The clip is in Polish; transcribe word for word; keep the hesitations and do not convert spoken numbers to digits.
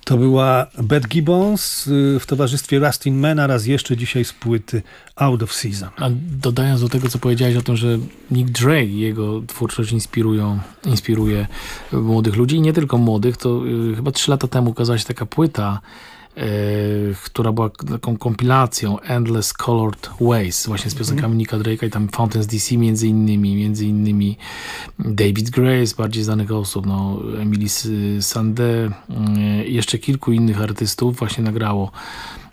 To była Beth Gibbons y, w towarzystwie Rustin Mana, raz jeszcze dzisiaj z płyty Out of Season. A dodając do tego, co powiedziałeś o tym, że Nick Drake i jego twórczość inspirują, inspiruje młodych ludzi i nie tylko młodych, to y, chyba trzy lata temu ukazała się taka płyta, Yy, która była taką kompilacją Endless Colored Ways właśnie z piosenkami mm. Nicka Drake'a i tam Fountains D C między innymi, między innymi David Gray z bardziej znanych osób, no, Emily Sandé, yy, jeszcze kilku innych artystów właśnie nagrało